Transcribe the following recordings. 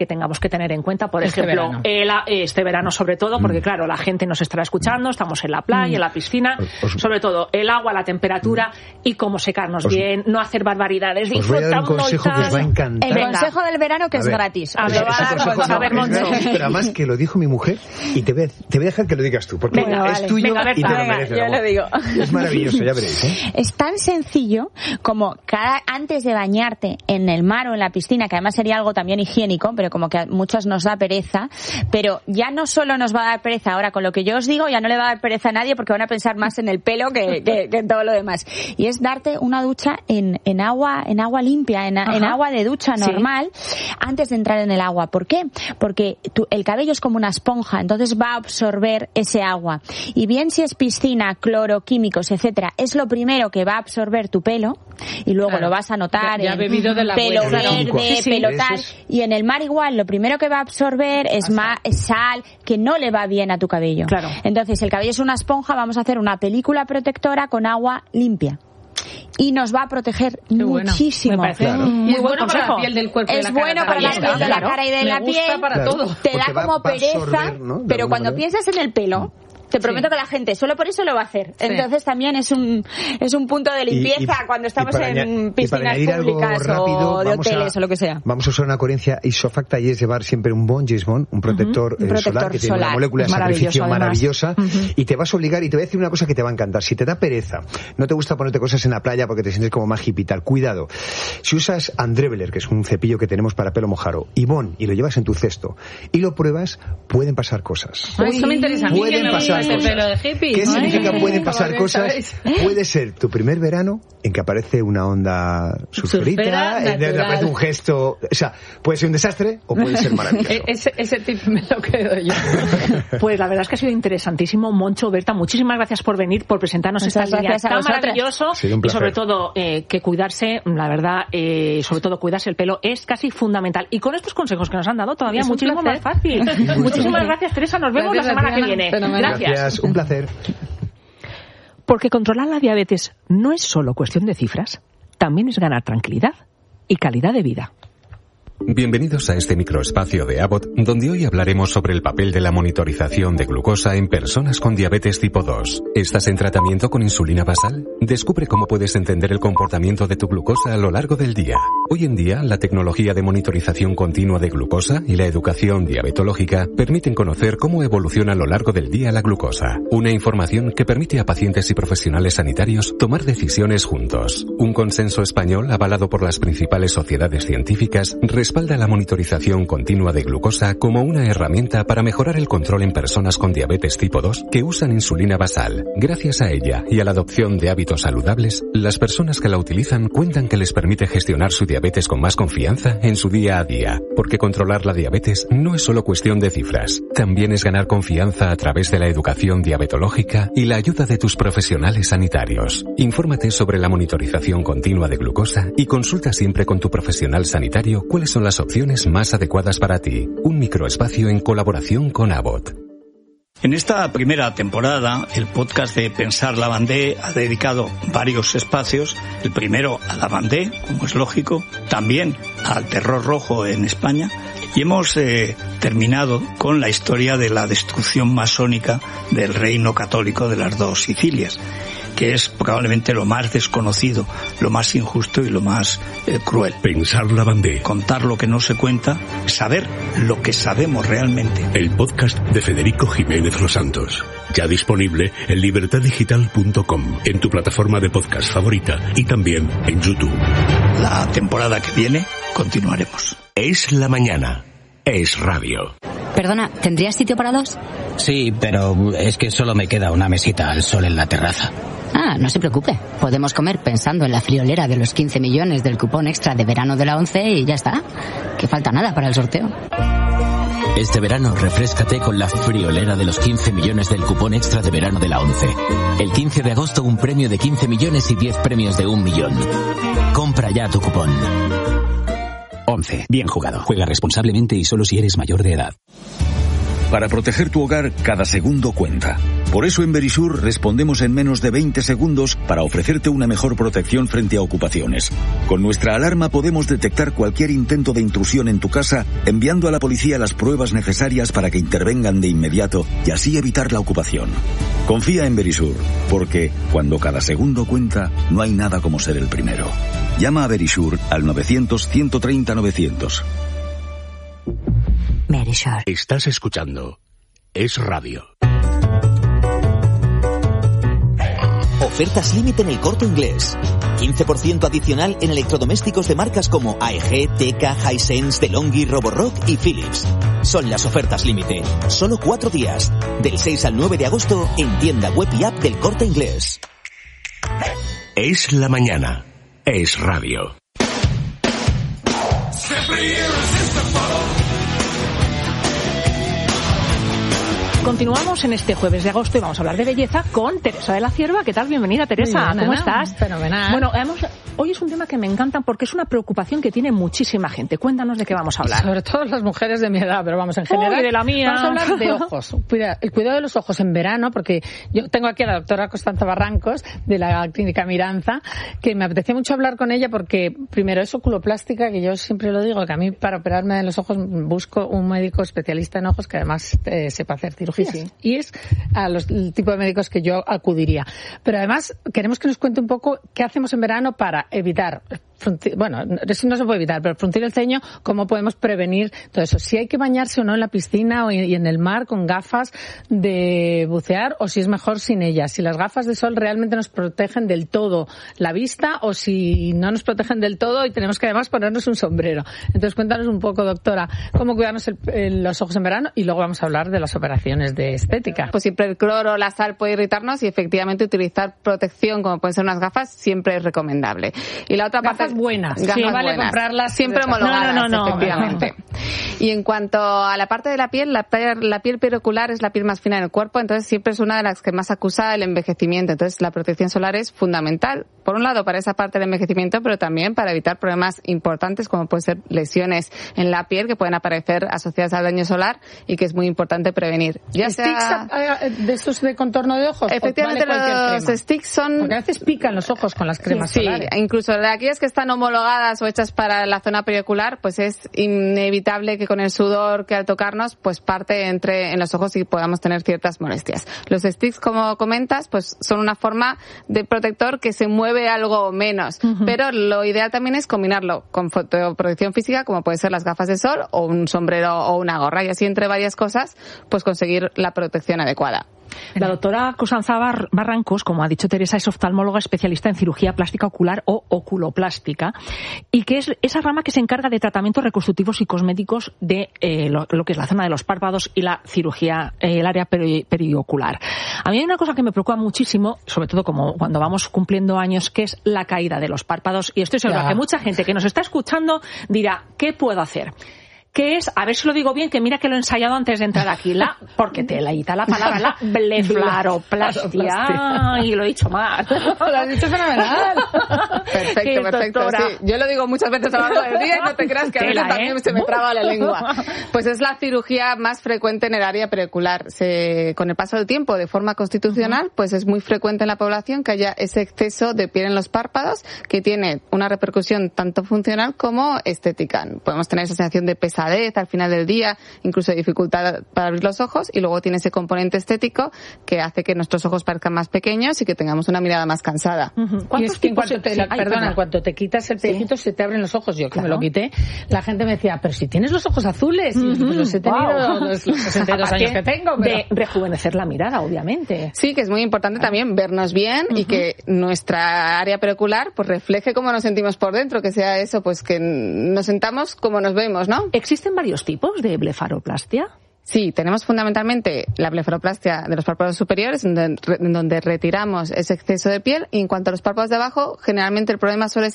que tengamos que tener en cuenta, por ejemplo, este verano sobre todo, porque claro, la gente nos estará escuchando, estamos en la playa, en la piscina, sobre todo el agua, la temperatura y cómo secarnos bien, no hacer barbaridades, os voy a dar un consejo que os va a encantar. El consejo del verano que es gratis. Pero además que lo dijo mi mujer y te voy a dejar que lo digas tú, porque es tuyo y te lo mereces. Yo lo digo. Es maravilloso, ya veréis. Es tan sencillo como antes de bañarte en el mar o en la piscina, que además sería algo también higiénico, pero como que a muchos nos da pereza, pero ya no solo nos va a dar pereza ahora con lo que yo os digo, ya no le va a dar pereza a nadie porque van a pensar más en el pelo que en todo lo demás. Y es darte una ducha en agua limpia, en agua de ducha normal, antes de entrar en el agua. ¿Por qué? Porque el cabello es como una esponja, entonces va a absorber ese agua. Y bien si es piscina, cloro, químicos, etcétera, es lo primero que va a absorber tu pelo y luego lo vas a notar en pelo verde, pelo tal. Y en el mar igual, lo primero que va a absorber es sal, que no le va bien a tu cabello. Claro. Entonces, el cabello es una esponja, vamos a hacer una película protectora con agua limpia. Y nos va a proteger muchísimo. Me parece muy buen consejo. Para la piel del cuerpo. Es bueno para la piel de la cara y de la piel. Para todo. Te da como pereza, pero cuando piensas en el pelo, te prometo que la gente solo por eso lo va a hacer. Entonces también es un punto de limpieza cuando estamos en piscinas públicas o de hoteles o lo que sea. Vamos a usar una coherencia isofacta y es llevar siempre un James Bond, un protector solar que tiene una molécula de sacrificio maravillosa y te vas a obligar, y te voy a decir una cosa que te va a encantar. Si te da pereza, no te gusta ponerte cosas en la playa porque te sientes como más hippie y tal, cuidado. Si usas Andreveler, que es un cepillo que tenemos para pelo mojado, y Bon, y lo llevas en tu cesto y lo pruebas, pueden pasar cosas. Eso me interesa. Pueden pasar cosas. ¿Qué significa pueden pasar cosas? Puede ser tu primer verano en que aparece una onda surferita, en que aparece un gesto, o sea, puede ser un desastre o puede ser maravilloso. Ese tip me lo quedo yo. Pues la verdad es que ha sido interesantísimo, Moncho, Berta, muchísimas gracias por venir, por presentarnos esta línea tan maravilloso, y sobre todo que cuidarse, la verdad, sobre todo cuidarse el pelo es casi fundamental. Y con estos consejos que nos han dado todavía muchísimo más fácil. Muchísimas gracias, Teresa, nos vemos la semana que viene. Gracias, un placer. Porque controlar la diabetes no es solo cuestión de cifras, también es ganar tranquilidad y calidad de vida. Bienvenidos a este microespacio de Abbott, donde hoy hablaremos sobre el papel de la monitorización de glucosa en personas con diabetes tipo 2. ¿Estás en tratamiento con insulina basal? Descubre cómo puedes entender el comportamiento de tu glucosa a lo largo del día. Hoy en día, la tecnología de monitorización continua de glucosa y la educación diabetológica permiten conocer cómo evoluciona a lo largo del día la glucosa. Una información que permite a pacientes y profesionales sanitarios tomar decisiones juntos. Un consenso español avalado por las principales sociedades científicas respalda la monitorización continua de glucosa como una herramienta para mejorar el control en personas con diabetes tipo 2 que usan insulina basal. Gracias a ella y a la adopción de hábitos saludables, las personas que la utilizan cuentan que les permite gestionar su diabetes con más confianza en su día a día, porque controlar la diabetes no es solo cuestión de cifras, también es ganar confianza a través de la educación diabetológica y la ayuda de tus profesionales sanitarios. Infórmate sobre la monitorización continua de glucosa y consulta siempre con tu profesional sanitario cuáles son las opciones más adecuadas para ti. Un microespacio en colaboración con Abbott. En esta primera temporada, el podcast de Pensar Lavandé ha dedicado varios espacios. El primero a Lavandé, como es lógico, también al terror rojo en España. Y hemos terminado con la historia de la destrucción masónica del reino católico de las dos Sicilias, que es probablemente lo más desconocido, lo más injusto y lo más cruel. Pensar Lavandé. Contar lo que no se cuenta, saber lo que sabemos realmente. El podcast de Federico Jiménez Los Santos. Ya disponible en libertaddigital.com, en tu plataforma de podcast favorita y también en YouTube. La temporada que viene continuaremos. Es la mañana. Es radio. Perdona, ¿tendrías sitio para dos? Sí, pero es que solo me queda una mesita al sol en la terraza. Ah, no se preocupe. Podemos comer pensando en la friolera de los 15 millones del cupón extra de verano de la 11 y ya está. Que falta nada para el sorteo. Este verano refréscate con la friolera de los 15 millones del cupón extra de verano de la 11. El 15 de agosto un premio de 15 millones y 10 premios de 1 millón. Compra ya tu cupón. 11. Bien jugado. Juega responsablemente y solo si eres mayor de edad. Para proteger tu hogar, cada segundo cuenta. Por eso en Verisur respondemos en menos de 20 segundos para ofrecerte una mejor protección frente a ocupaciones. Con nuestra alarma podemos detectar cualquier intento de intrusión en tu casa, enviando a la policía las pruebas necesarias para que intervengan de inmediato y así evitar la ocupación. Confía en Verisur, porque cuando cada segundo cuenta, no hay nada como ser el primero. Llama a Verisur al 900-130-900. Verisur. Estás escuchando Es Radio. Ofertas límite en El Corte Inglés. 15% adicional en electrodomésticos de marcas como AEG, Teka, Hisense, DeLonghi, Roborock y Philips. Son las ofertas límite. Solo 4 días. Del 6 al 9 de agosto en tienda web y app del Corte Inglés. Es la mañana. Es Radio. Continuamos en este jueves de agosto y vamos a hablar de belleza con Teresa de la Cierva. ¿Qué tal? Bienvenida, Teresa. ¿Cómo estás? Fenomenal. Bueno, hoy es un tema que me encanta porque es una preocupación que tiene muchísima gente. Cuéntanos de qué vamos a hablar. Sobre todo las mujeres de mi edad, pero vamos, en general. Y de la mía. Vamos a hablar de ojos. El cuidado de los ojos en verano, porque yo tengo aquí a la doctora Constanza Barrancos, de la Clínica Miranza, que me apetecía mucho hablar con ella porque, primero, es oculoplástica, que yo siempre lo digo, que a mí para operarme de los ojos busco un médico especialista en ojos que además sepa hacer cirugías. Sí. Y es el tipo de médicos que yo acudiría. Pero además queremos que nos cuente un poco qué hacemos en verano para evitar, bueno, eso no se puede evitar, pero fruncir el ceño, cómo podemos prevenir todo eso. Si hay que bañarse o no en la piscina y en el mar con gafas de bucear o si es mejor sin ellas. Si las gafas de sol realmente nos protegen del todo la vista o si no nos protegen del todo y tenemos que además ponernos un sombrero. Entonces cuéntanos un poco, doctora, cómo cuidarnos los ojos en verano y luego vamos a hablar de las operaciones de estética. Pues siempre el cloro o la sal puede irritarnos y efectivamente utilizar protección como pueden ser unas gafas siempre es recomendable. Y la otra parte buenas. Gafas sí, vale buenas. Comprarlas siempre homologadas, no, efectivamente. Y en cuanto a la parte de la piel periocular es la piel más fina del cuerpo, entonces siempre es una de las que más acusa el envejecimiento. Entonces la protección solar es fundamental, por un lado para esa parte del envejecimiento, pero también para evitar problemas importantes como pueden ser lesiones en la piel que pueden aparecer asociadas al daño solar y que es muy importante prevenir. Ya sea de estos de contorno de ojos. Efectivamente, vale los sticks son... Porque a veces pican los ojos con las cremas solares. Sí, incluso de aquellas que están homologadas o hechas para la zona periocular, pues es inevitable que con el sudor que al tocarnos, pues parte entre en los ojos y podamos tener ciertas molestias. Los sticks, como comentas, pues son una forma de protector que se mueve algo menos, pero lo ideal también es combinarlo con protección física, como puede ser las gafas de sol o un sombrero o una gorra, y así entre varias cosas, pues conseguir la protección adecuada. La doctora Constanza Barrancos, como ha dicho Teresa, es oftalmóloga especialista en cirugía plástica ocular o oculoplástica y que es esa rama que se encarga de tratamientos reconstructivos y cosméticos de lo que es la zona de los párpados y la cirugía, el área periocular. A mí hay una cosa que me preocupa muchísimo, sobre todo como cuando vamos cumpliendo años, que es la caída de los párpados, y estoy segura que mucha gente que nos está escuchando dirá, ¿qué puedo hacer? Que es, a ver si lo digo bien, que mira que lo he ensayado antes de entrar aquí, porque te la la palabra, la blefaroplastia, y lo he dicho mal. Lo has dicho fenomenal. Perfecto, sí. Yo lo digo muchas veces a lo largo del día y no te creas que a veces también se me traba la lengua. Pues es la cirugía más frecuente en el área periocular. Con el paso del tiempo, de forma constitucional, pues es muy frecuente en la población que haya ese exceso de piel en los párpados que tiene una repercusión tanto funcional como estética. Podemos tener esa sensación de pesadez al final del día, incluso dificultad para abrir los ojos, y luego tiene ese componente estético que hace que nuestros ojos parezcan más pequeños y que tengamos una mirada más cansada. Y es que en cuanto te quitas el pellejito se te abren los ojos. Yo que me lo quité, la gente me decía, pero si tienes los ojos azules, y los he tenido los 62 años que tengo. Pero... De rejuvenecer la mirada, obviamente. Sí, que es muy importante también vernos bien y que nuestra área periocular pues refleje cómo nos sentimos por dentro, que sea eso, pues que nos sentamos como nos vemos, ¿no? ¿Existen varios tipos de blefaroplastia? Sí, tenemos fundamentalmente la blefaroplastia de los párpados superiores, en donde retiramos ese exceso de piel, y en cuanto a los párpados de abajo, generalmente el problema suele ser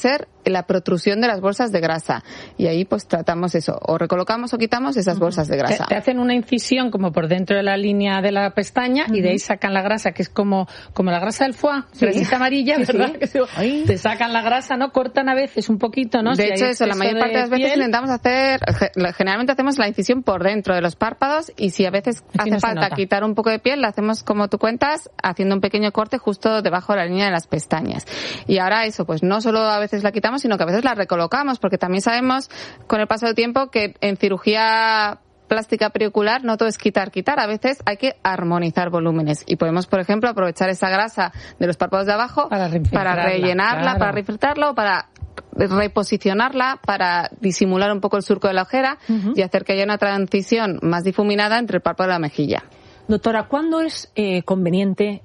la protrusión de las bolsas de grasa. Y ahí pues tratamos eso, o recolocamos o quitamos esas bolsas de grasa. Te hacen una incisión como por dentro de la línea de la pestaña y de ahí sacan la grasa, que es como la grasa del foie, grasita amarilla, ¿verdad? Sí. Te sacan la grasa, ¿no? Cortan a veces un poquito, ¿no? De hecho, eso, la mayor parte de las veces intentamos hacer, generalmente hacemos la incisión por dentro de los párpados, y si a veces hace falta quitar un poco de piel, la hacemos como tú cuentas, haciendo un pequeño corte justo debajo de la línea de las pestañas. Y ahora eso, pues no solo a veces la quitamos, sino que a veces la recolocamos, porque también sabemos con el paso del tiempo que en cirugía plástica periocular no todo es quitar. A veces hay que armonizar volúmenes y podemos, por ejemplo, aprovechar esa grasa de los párpados de abajo para rellenarla, para refiltrarla o para reposicionarla, para disimular un poco el surco de la ojera y hacer que haya una transición más difuminada entre el párpado y la mejilla. Doctora, ¿cuándo es conveniente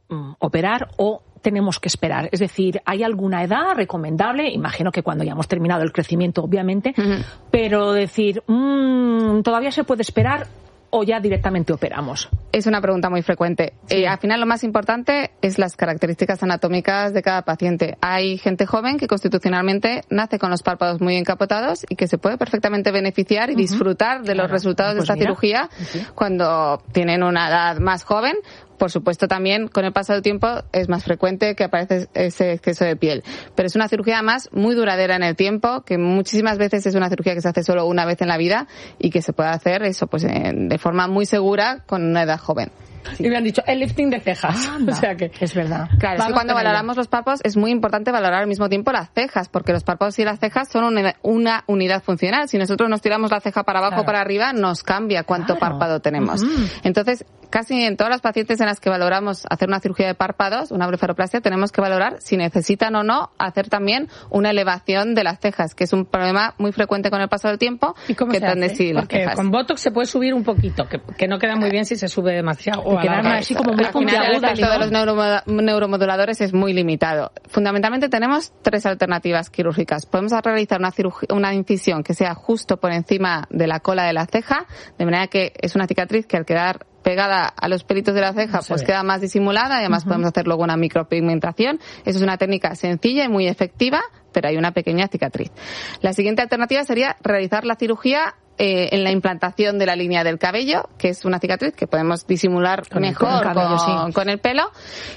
operar o tenemos que esperar? Es decir, ¿hay alguna edad recomendable? Imagino que cuando ya hemos terminado el crecimiento, obviamente, pero decir, ¿todavía se puede esperar o ya directamente operamos? Es una pregunta muy frecuente. Sí. Al final lo más importante es las características anatómicas de cada paciente. Hay gente joven que constitucionalmente nace con los párpados muy encapotados y que se puede perfectamente beneficiar y disfrutar de los resultados de esta cirugía cuando tienen una edad más joven. Por supuesto, también con el paso del tiempo es más frecuente que aparece ese exceso de piel. Pero es una cirugía además muy duradera en el tiempo, que muchísimas veces es una cirugía que se hace solo una vez en la vida y que se puede hacer eso pues de forma muy segura con una edad joven. Sí. Y me han dicho el lifting de cejas. O sea que es verdad. Claro, es que cuando valoramos los párpados es muy importante valorar al mismo tiempo las cejas, porque los párpados y las cejas son una unidad funcional. Si nosotros nos tiramos la ceja para abajo o para arriba, nos cambia cuánto párpado tenemos. Entonces, casi en todas las pacientes en las que valoramos hacer una cirugía de párpados, una blefaroplastia, tenemos que valorar si necesitan o no hacer también una elevación de las cejas, que es un problema muy frecuente con el paso del tiempo. ¿Y cómo se hace? Porque con Botox se puede subir un poquito, que no queda muy bien si se sube demasiado. Así como muy puntiaguda. El efecto de los neuromoduladores es muy limitado. Fundamentalmente tenemos 3 alternativas quirúrgicas. Podemos realizar una incisión que sea justo por encima de la cola de la ceja, de manera que es una cicatriz que al quedar pegada a los pelitos de la ceja pues queda más disimulada y además podemos hacer luego una micropigmentación. Eso es una técnica sencilla y muy efectiva, pero hay una pequeña cicatriz. La siguiente alternativa sería realizar la cirugía en la implantación de la línea del cabello, que es una cicatriz que podemos disimular mejor con el pelo,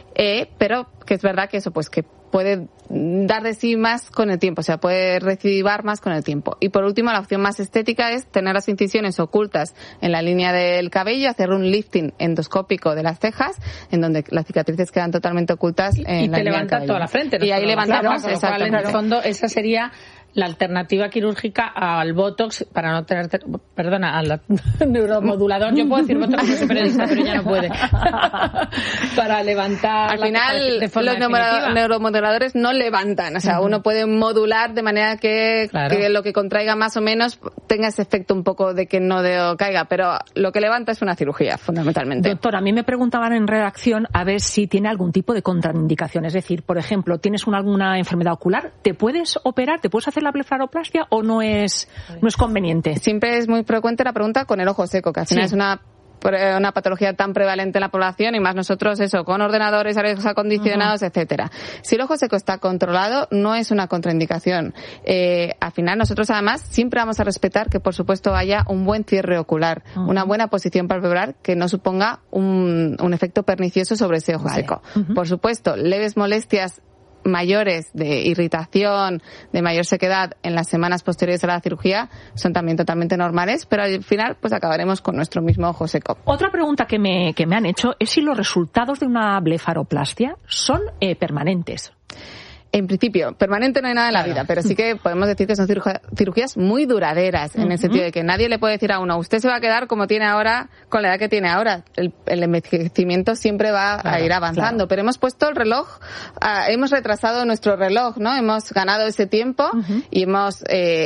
pero que es verdad que eso pues que puede dar de sí más con el tiempo, o sea, puede recidivar más con el tiempo. Y por último, la opción más estética es tener las incisiones ocultas en la línea del cabello, hacer un lifting endoscópico de las cejas, en donde las cicatrices quedan totalmente ocultas en la línea del cabello. Y te levanta toda la frente. Y ahí levantamos, en el fondo, esa sería la alternativa quirúrgica al Botox para no tener, al neuromodulador. Yo puedo decir Botox, no soy periodista, pero ya no puede. Para levantar. Al final, los neuromoduladores no levantan. O sea, uno puede modular de manera que lo que contraiga más o menos tenga ese efecto un poco de que no caiga. Pero lo que levanta es una cirugía, fundamentalmente. Doctora, a mí me preguntaban en redacción a ver si tiene algún tipo de contraindicación. Es decir, por ejemplo, ¿tienes alguna enfermedad ocular? ¿Te puedes operar? ¿Te puedes hacer la blefaroplastia o no es conveniente? Siempre es muy frecuente la pregunta con el ojo seco, que al final es una patología tan prevalente en la población y más nosotros con ordenadores, aires acondicionados, etcétera. Si el ojo seco está controlado, no es una contraindicación. Al final nosotros además siempre vamos a respetar que por supuesto haya un buen cierre ocular, una buena posición palpebral que no suponga un efecto pernicioso sobre ese ojo seco. Por supuesto, leves molestias mayores de irritación, de mayor sequedad en las semanas posteriores a la cirugía son también totalmente normales, pero al final pues acabaremos con nuestro mismo ojo seco. Otra pregunta que me han hecho es si los resultados de una blefaroplastia son permanentes. En principio, permanente no hay nada en la vida, pero sí que podemos decir que son cirugías muy duraderas, en el sentido de que nadie le puede decir a uno, usted se va a quedar como tiene ahora, con la edad que tiene ahora. El envejecimiento siempre va a ir avanzando, pero hemos puesto el reloj, hemos retrasado nuestro reloj, ¿no? Hemos ganado ese tiempo y hemos,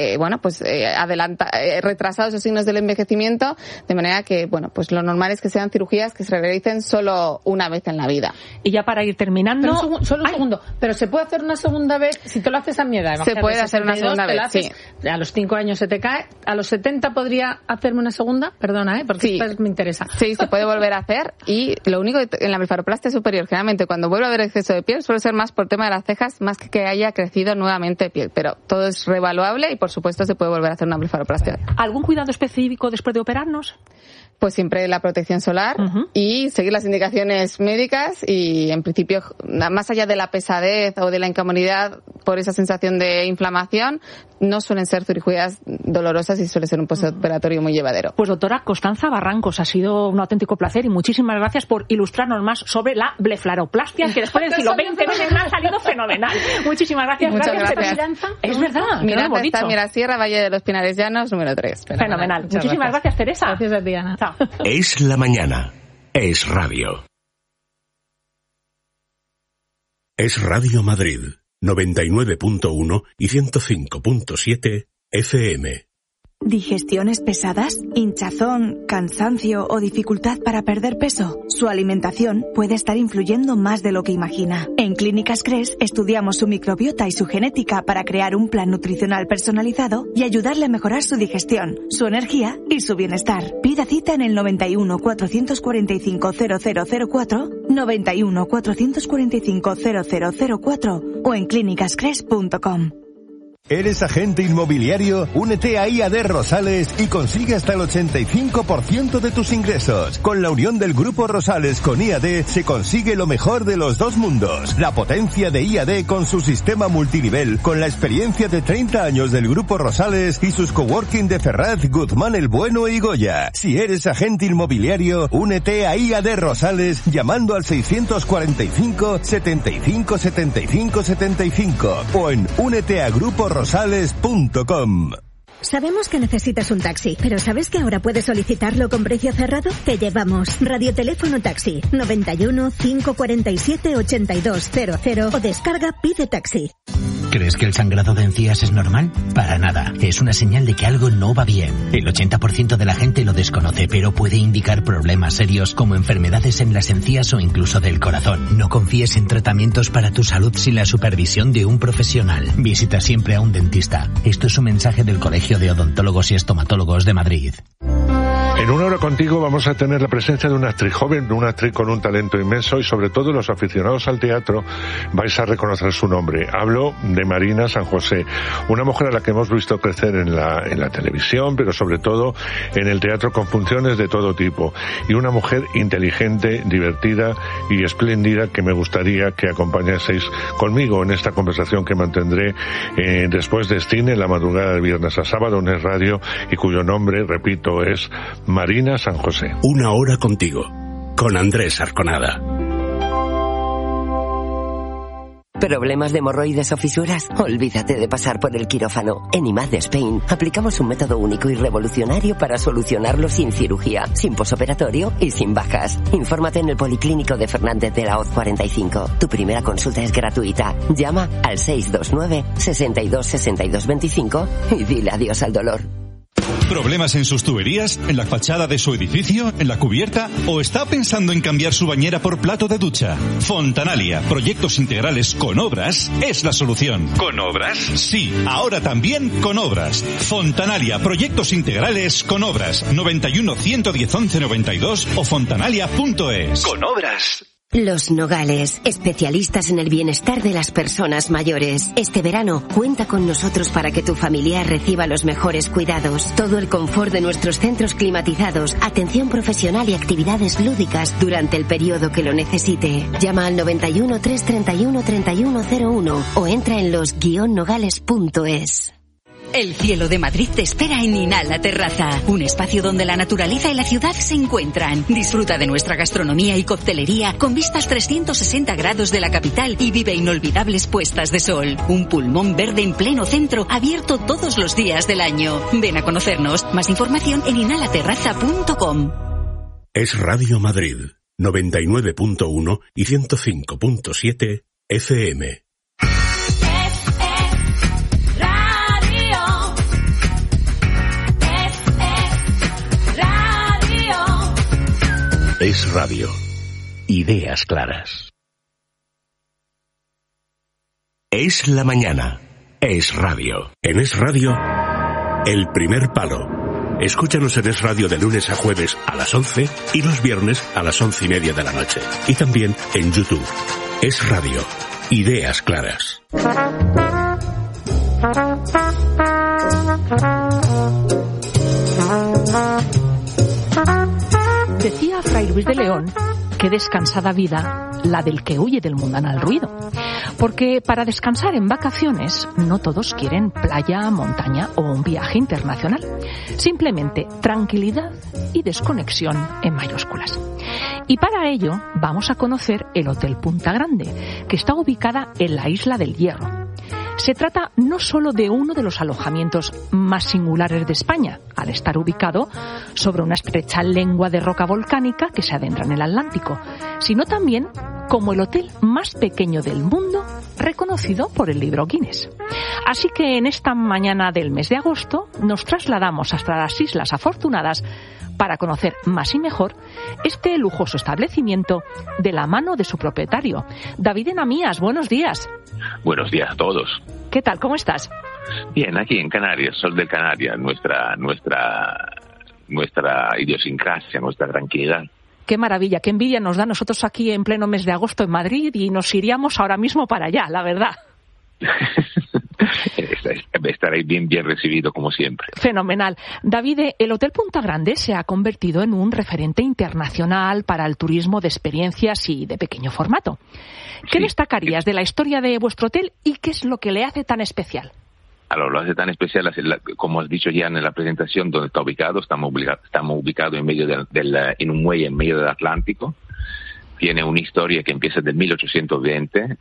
retrasado esos signos del envejecimiento, de manera que, pues lo normal es que sean cirugías que se realicen solo una vez en la vida. Y ya para ir terminando... Pero solo un segundo, ¿pero se puede hacer una una segunda vez, si te lo haces a mi edad? Se puede hacer una segunda vez, sí. A los 5 años se te cae, a los 70 podría hacerme una segunda, perdona, porque sí. Esto me interesa. Sí, se puede volver a hacer, y lo único que en la blefaroplastia superior, generalmente cuando vuelve a haber exceso de piel, suele ser más por tema de las cejas, más que haya crecido nuevamente piel, pero todo es reevaluable y por supuesto se puede volver a hacer una blefaroplastia. ¿Algún cuidado específico después de operarnos? Pues siempre la protección solar y seguir las indicaciones médicas, y en principio, más allá de la pesadez o de la incomodidad por esa sensación de inflamación, no suelen ser cirugías dolorosas y suele ser un postoperatorio muy llevadero. Pues doctora Constanza Barrancos, ha sido un auténtico placer y muchísimas gracias por ilustrarnos más sobre la blefaroplastia, que después de decirlo 20 veces me ha salido fenomenal. Muchísimas gracias. Muchas gracias. Es verdad. Miranda está en Mirasierra, Valle de los Pinares Llanos, número 3. Fenomenal. Muchísimas gracias, Teresa. Gracias a ti, Ana. Chao. Es la mañana. Es radio. Es Radio Madrid, 99.1 y 105.7 FM. ¿Digestiones pesadas? ¿Hinchazón, cansancio o dificultad para perder peso? Su alimentación puede estar influyendo más de lo que imagina. En Clínicas Cres estudiamos su microbiota y su genética para crear un plan nutricional personalizado y ayudarle a mejorar su digestión, su energía y su bienestar. Pida cita en el 91 445 0004, 91 445 0004 o en clínicascres.com. ¿Eres agente inmobiliario? Únete a IAD Rosales y consigue hasta el 85% de tus ingresos. Con la unión del Grupo Rosales con IAD se consigue lo mejor de los dos mundos. La potencia de IAD con su sistema multinivel, con la experiencia de 30 años del Grupo Rosales y sus coworking de Ferraz, Guzmán el Bueno y Goya. Si eres agente inmobiliario, únete a IAD Rosales llamando al 645 75 75 75 o en úneteaGrupoRosales.com. Sabemos que necesitas un taxi, pero ¿sabes que ahora puedes solicitarlo con precio cerrado? Te llevamos Radioteléfono Taxi 91 547 8200 o descarga Pide Taxi. ¿Crees que el sangrado de encías es normal? Para nada. Es una señal de que algo no va bien. El 80% de la gente lo desconoce, pero puede indicar problemas serios como enfermedades en las encías o incluso del corazón. No confíes en tratamientos para tu salud sin la supervisión de un profesional. Visita siempre a un dentista. Esto es un mensaje del Colegio de Odontólogos y Estomatólogos de Madrid. En Una Hora Contigo vamos a tener la presencia de una actriz joven, una actriz con un talento inmenso, y sobre todo los aficionados al teatro vais a reconocer su nombre. Hablo de Marina San José, una mujer a la que hemos visto crecer en la televisión, pero sobre todo en el teatro con funciones de todo tipo, y una mujer inteligente, divertida y espléndida que me gustaría que acompañaseis conmigo en esta conversación que mantendré después de cine en la madrugada de viernes a sábado en Es Radio, y cuyo nombre, repito, es Marina San José. Una Hora Contigo, con Andrés Arconada. ¿Problemas de hemorroides o fisuras? Olvídate de pasar por el quirófano. En IMAD Spain aplicamos un método único y revolucionario para solucionarlo sin cirugía, sin posoperatorio y sin bajas. Infórmate en el Policlínico de Fernández de la Hoz 45. Tu primera consulta es gratuita. Llama al 629 62 62 25 y dile adiós al dolor. ¿Problemas en sus tuberías? ¿En la fachada de su edificio? ¿En la cubierta? ¿O está pensando en cambiar su bañera por plato de ducha? Fontanalia, proyectos integrales con obras, es la solución. ¿Con obras? Sí, ahora también con obras. Fontanalia, proyectos integrales con obras. 91 110 11 92 o fontanalia.es. Con obras. Los Nogales, especialistas en el bienestar de las personas mayores. Este verano, cuenta con nosotros para que tu familiar reciba los mejores cuidados. Todo el confort de nuestros centros climatizados, atención profesional y actividades lúdicas durante el periodo que lo necesite. Llama al 91 331 3101 o entra en los-nogales.es. El cielo de Madrid te espera en Inhala Terraza, un espacio donde la naturaleza y la ciudad se encuentran. Disfruta de nuestra gastronomía y coctelería con vistas 360 grados de la capital y vive inolvidables puestas de sol. Un pulmón verde en pleno centro, abierto todos los días del año. Ven a conocernos. Más información en inhalaterraza.com. Es Radio Madrid, 99.1 y 105.7 FM. Es Radio. Ideas claras. Es la mañana. Es radio. En Es Radio, El Primer Palo. Escúchanos en Es Radio de lunes a jueves a las 11 y los viernes a las 11:30 de la noche. Y también en YouTube. Es Radio. Ideas claras. Decía Fray Luis de León que descansada vida la del que huye del mundanal ruido. Porque para descansar en vacaciones no todos quieren playa, montaña o un viaje internacional. Simplemente tranquilidad y desconexión en mayúsculas. Y para ello vamos a conocer el Hotel Punta Grande, que está ubicada en la Isla del Hierro. Se trata no solo de uno de los alojamientos más singulares de España, al estar ubicado sobre una estrecha lengua de roca volcánica que se adentra en el Atlántico, sino también como el hotel más pequeño del mundo, reconocido por el libro Guinness. Así que en esta mañana del mes de agosto nos trasladamos hasta las Islas Afortunadas para conocer más y mejor este lujoso establecimiento de la mano de su propietario. David Enamías, buenos días. Buenos días a todos. ¿Qué tal? ¿Cómo estás? Bien, aquí en Canarias, Sol de Canarias, nuestra idiosincrasia, nuestra tranquilidad. Qué maravilla, qué envidia nos da nosotros aquí en pleno mes de agosto en Madrid y nos iríamos ahora mismo para allá, la verdad. Estaréis bien recibido como siempre. Fenomenal. David, el Hotel Punta Grande se ha convertido en un referente internacional para el turismo de experiencias y de pequeño formato. ¿Qué destacarías de la historia de vuestro hotel y qué es lo que le hace tan especial? Lo hace tan especial, como has dicho ya en la presentación, donde está ubicado. Estamos ubicados en medio en un muelle en medio del Atlántico. Tiene una historia que empieza del 1820,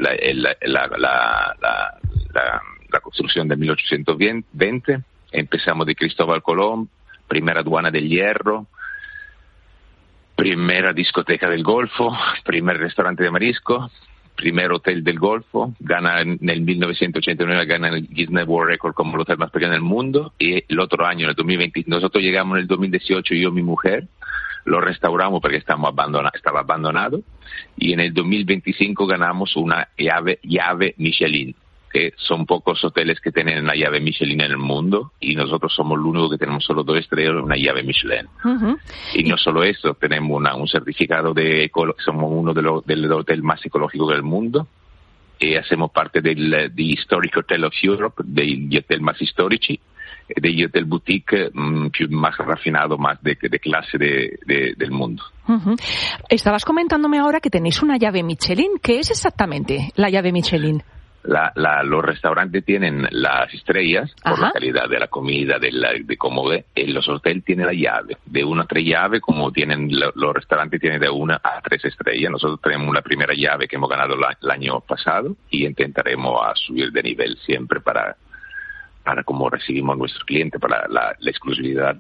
la construcción de 1820. Empezamos de Cristóbal Colón, primera aduana del Hierro, primera discoteca del Golfo, primer restaurante de marisco, primer hotel del Golfo. Gana en el 1989 gana el Guinness World Record como el hotel más pequeño del mundo. Y el otro año, en el 2020, nosotros llegamos en el 2018, yo y mi mujer. Lo restauramos porque estaba abandonado, y en el 2025 ganamos una llave Michelin, que son pocos hoteles que tienen una llave Michelin en el mundo, y nosotros somos el único que tenemos solo 2 estrellas, una llave Michelin. Uh-huh. Y no solo eso, tenemos un certificado somos uno del hotel más ecológico del mundo, y hacemos parte del Historic Hotel of Europe, degli hotel más histórici, degli hotel boutique más raffinados, más de clase del mundo. Uh-huh. Estabas comentándome ahora que tenéis una llave Michelin. ¿Qué es exactamente la llave Michelin? Los restaurantes tienen las estrellas por la calidad de la comida, de cómo ve. Los hoteles tienen la llave, de 1 a 3 llaves, como tienen los restaurantes tienen de 1 a 3 estrellas. Nosotros tenemos la primera llave que hemos ganado el año pasado y intentaremos subir de nivel siempre para cómo recibimos a nuestros clientes, para la exclusividad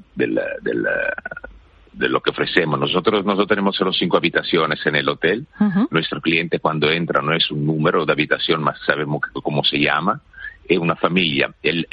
de lo que ofrecemos. Nosotros tenemos solo 5 habitaciones en el hotel. Uh-huh. Nuestro cliente cuando entra no es un número de habitación, más sabemos cómo se llama. Es una familia. El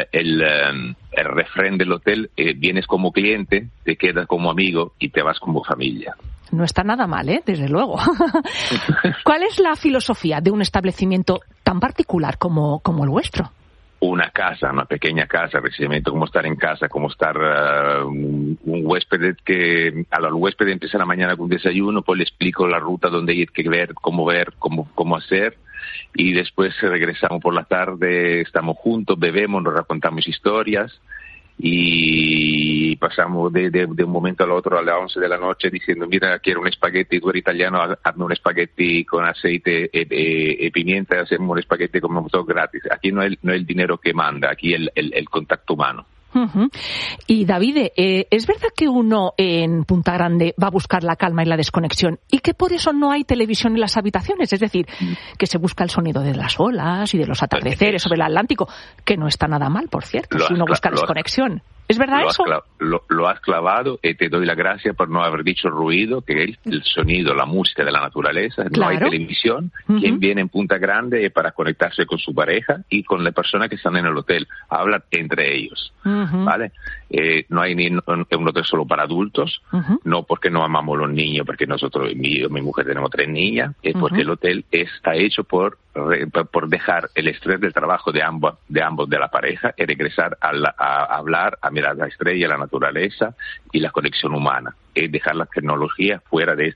refrán del hotel, vienes como cliente, te quedas como amigo y te vas como familia. No está nada mal, desde luego. ¿Cuál es la filosofía de un establecimiento tan particular como el vuestro? Una pequeña casa, precisamente como estar en casa, como estar un huésped que al huésped empieza la mañana con un desayuno, pues le explico la ruta donde hay que ver, cómo hacer, y después regresamos por la tarde, estamos juntos, bebemos, nos contamos historias y pasamos de un momento al otro a las 11 de la noche diciendo, mira, quiero un espagueti, tú eres italiano, hazme un espagueti con aceite y pimienta, hacemos un espagueti como todo gratis. Aquí no es el dinero que manda, aquí el contacto humano. Uh-huh. Y David, ¿es verdad que uno en Punta Grande va a buscar la calma y la desconexión y que por eso no hay televisión en las habitaciones? Es decir, que se busca el sonido de las olas y de los atardeceres sobre el Atlántico, que no está nada mal, por cierto, si uno busca desconexión. ¿Es verdad eso? lo has clavado y te doy la gracia por no haber dicho ruido, que es el sonido, la música de la naturaleza. Claro. No hay televisión. Quien viene en Punta Grande es para conectarse con su pareja y con las personas que están en el hotel. Hablan entre ellos, ¿vale? No hay ni un hotel solo para adultos, no porque no amamos los niños, porque nosotros, mi mujer tenemos 3 niñas, es porque el hotel está hecho por dejar el estrés del trabajo de ambos de la pareja y regresar a hablar, a mirar la estrella, la naturaleza y la conexión humana, y dejar la tecnología fuera de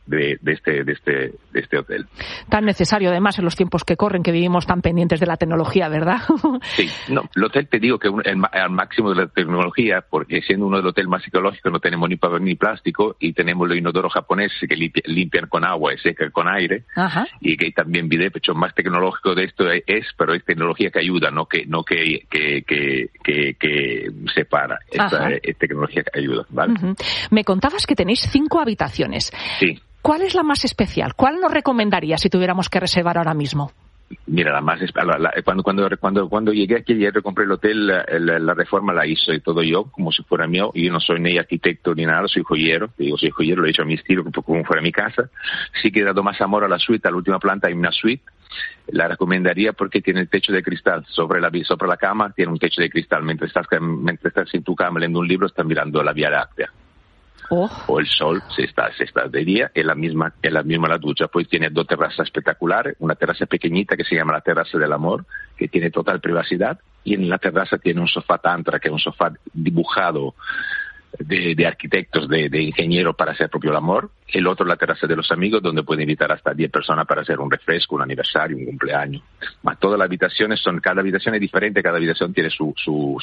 este hotel. Tan necesario además en los tiempos que corren, que vivimos tan pendientes de la tecnología, ¿verdad? Sí, no, el hotel te digo que al máximo de la tecnología, porque siendo uno de los hoteles más psicológicos no tenemos ni papel ni plástico, y tenemos los inodoros japoneses que limpian con agua y secan con aire, y que hay también bidet, hecho más tecnológico de esto pero es tecnología que ayuda, no que separa. Es tecnología que ayuda, ¿vale? Me contabas que tenéis 5 habitaciones. Sí. ¿Cuál es la más especial? ¿Cuál nos recomendarías si tuviéramos que reservar ahora mismo? Mira, la más cuando llegué aquí y compré el hotel, la reforma la hice todo yo, como si fuera mío. Yo no soy ni arquitecto ni nada, soy joyero. Soy joyero, lo he hecho a mi estilo, como fuera mi casa. Sí que he dado más amor a la suite, a la última planta hay una suite. La recomendaría porque tiene el techo de cristal. Sobre la cama tiene un techo de cristal. Mientras estás en tu cama leyendo un libro, estás mirando la Vía Láctea. O el sol, si estás de día, es la misma la ducha. Pues tiene 2 terrazas espectaculares, una terraza pequeñita que se llama la terraza del amor, que tiene total privacidad, y en la terraza tiene un sofá tantra, que es un sofá dibujado de arquitectos, de ingenieros para hacer propio el amor. El otro, la terraza de los amigos, donde pueden invitar hasta 10 personas para hacer un refresco, un aniversario, un cumpleaños. Más todas las habitaciones cada habitación es diferente, cada habitación tiene su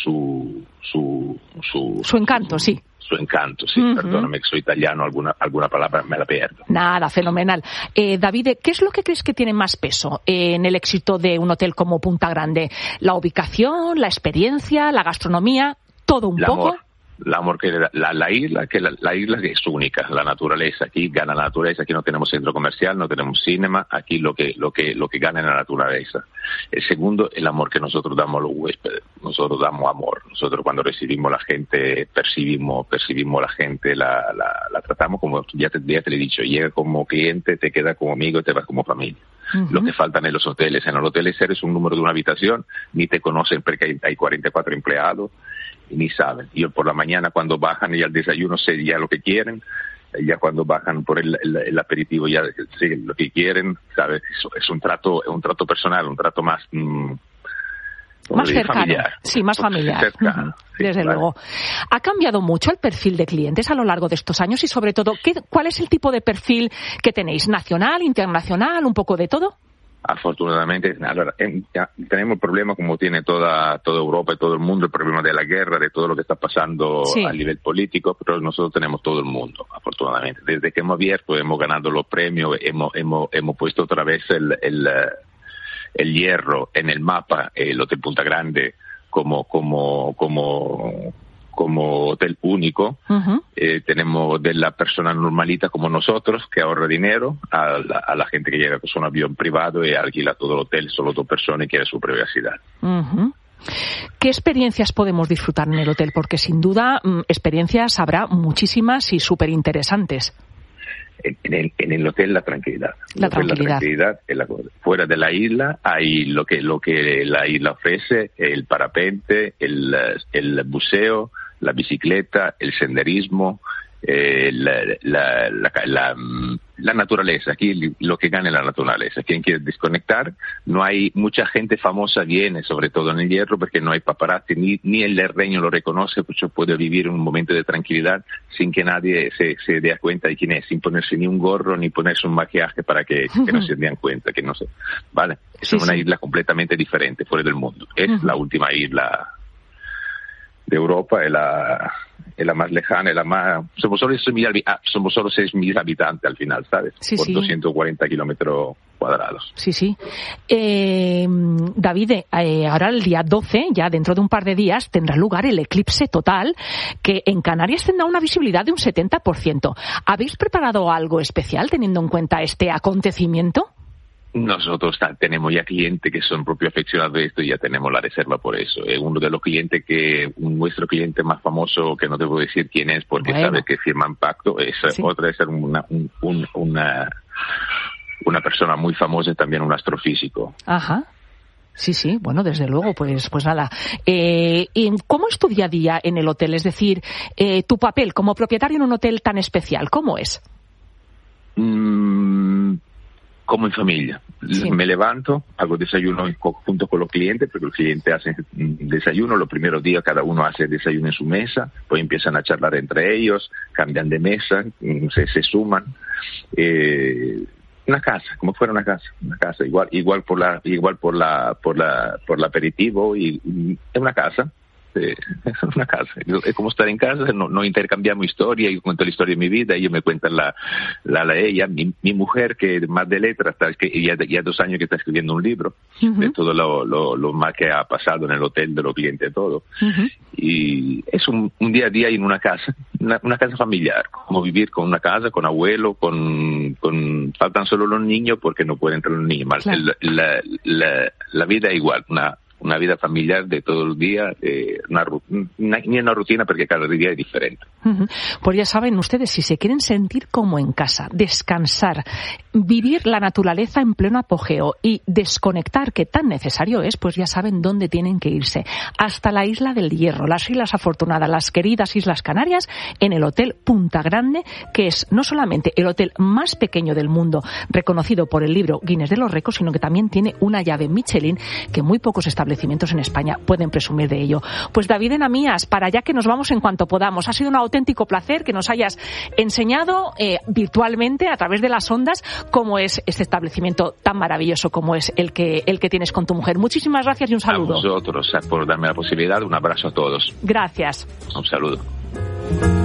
encanto, sí. Su encanto, sí. Perdóname que soy italiano, alguna palabra me la pierdo. Nada, fenomenal. David, ¿qué es lo que crees que tiene más peso en el éxito de un hotel como Punta Grande? ¿La ubicación, la experiencia, la gastronomía, todo un poco? El amor que la isla que es única, la naturaleza. Aquí gana la naturaleza, aquí no tenemos centro comercial, no tenemos cinema, aquí lo que gana es la naturaleza. El segundo, el amor que nosotros damos a los huéspedes. Nosotros damos amor. Nosotros cuando recibimos la gente, percibimos la gente, la tratamos como, ya te lo he dicho, llega como cliente, te queda como amigo y te vas como familia. Lo que faltan en los hoteles. En los hoteles eres un número de una habitación, ni te conocen porque hay 44 empleados, ni saben. Y por la mañana cuando bajan y al desayuno sé ya lo que quieren, ya cuando bajan por el aperitivo ya sé lo que quieren, ¿sabes? Es un trato personal, un trato más cercano, familiar. Sí, más familiar. Cercano, sí, desde luego. ¿Ha cambiado mucho el perfil de clientes a lo largo de estos años? Y sobre todo, ¿cuál es el tipo de perfil que tenéis? ¿Nacional, internacional, un poco de todo? Afortunadamente, tenemos problemas como tiene toda Europa y todo el mundo, el problema de la guerra, de todo lo que está pasando a nivel político, pero nosotros tenemos todo el mundo, afortunadamente. Desde que hemos abierto, hemos ganado los premios, hemos puesto otra vez el hierro en el mapa, el Hotel Punta Grande como hotel único. Tenemos de la persona normalita como nosotros, que ahorra dinero, a la gente que llega con un avión privado y alquila todo el hotel, solo 2 personas y quiere su privacidad. ¿Qué experiencias podemos disfrutar en el hotel? Porque sin duda experiencias habrá muchísimas y súper interesantes. En el hotel la tranquilidad. La tranquilidad fuera de la isla hay lo que la isla ofrece: el parapente, el buceo, la bicicleta, el senderismo, la naturaleza. Aquí lo que gana es la naturaleza. Quien quiere desconectar, no hay mucha gente famosa viene, sobre todo en el Hierro, porque no hay paparazzi, ni el reino lo reconoce, pues puede vivir un momento de tranquilidad sin que nadie se dé cuenta de quién es, sin ponerse ni un gorro ni ponerse un maquillaje para que no se den cuenta, que no sé, vale. Es una isla completamente diferente, fuera del mundo. Es la última isla de Europa, es la más lejana, somos solo 6.000 habitantes al final, ¿sabes? Por 240 kilómetros cuadrados. Sí. David, ahora el día 12, ya dentro de un par de días, tendrá lugar el eclipse total, que en Canarias tendrá una visibilidad de un 70%. ¿Habéis preparado algo especial teniendo en cuenta este acontecimiento? Nosotros tenemos ya clientes que son propio afeccionados de esto y ya tenemos la reserva por eso. Es uno de los clientes nuestro cliente más famoso, que no debo decir quién es porque sabe que firman pacto, otra es ser una persona muy famosa y también un astrofísico. Ajá. Sí, bueno, desde luego, pues nada. ¿Y cómo es tu día a día en el hotel? Es decir, tu papel como propietario en un hotel tan especial, ¿cómo es? Como en familia. Sí. Me levanto, hago desayuno junto con los clientes, porque los clientes hacen desayuno. Los primeros días cada uno hace desayuno en su mesa, pues empiezan a charlar entre ellos, cambian de mesa, se suman. Una casa, como fuera una casa, igual por el aperitivo, y es una casa. Es una casa, es como estar en casa, no intercambiamos historia, yo cuento la historia de mi vida, ellos me cuentan ella, mi mujer, que más de letras, que ya 2 años que está escribiendo un libro de todo lo más que ha pasado en el hotel, de los clientes, todo. Y es un día a día en una casa, una casa familiar, como vivir con una casa, con abuelo, faltan solo los niños porque no pueden entrar los niños, claro. La vida es igual, una vida familiar de todos los días, ni una rutina, porque cada día es diferente. Pues ya saben ustedes, si se quieren sentir como en casa, descansar, vivir la naturaleza en pleno apogeo y desconectar, que tan necesario es, pues ya saben dónde tienen que irse. Hasta la Isla del Hierro, las Islas Afortunadas, las queridas Islas Canarias, en el Hotel Punta Grande, que es no solamente el hotel más pequeño del mundo, reconocido por el libro Guinness de los Récords, sino que también tiene una llave Michelin, que muy pocos establecimientos en España pueden presumir de ello. Pues David Enamías, para allá que nos vamos en cuanto podamos. Ha sido un auténtico placer que nos hayas enseñado virtualmente a través de las ondas cómo es este establecimiento tan maravilloso como es el que tienes con tu mujer. Muchísimas gracias y un saludo. A vosotros por darme la posibilidad. Un abrazo a todos. Gracias. Un saludo.